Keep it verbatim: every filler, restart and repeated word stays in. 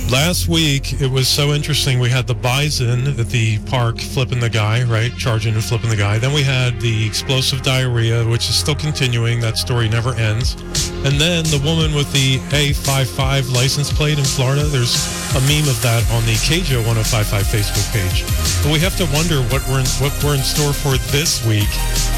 Last week, it was so interesting. We had the bison at the park flipping the guy, right? Charging and flipping the guy. Then we had the explosive diarrhea, which is still continuing. That story never ends. And then the woman with the A fifty-five license plate in Florida. There's a meme of that on the K J O ten fifty-five Facebook page. But we have to wonder what we're in, what we're in store for this week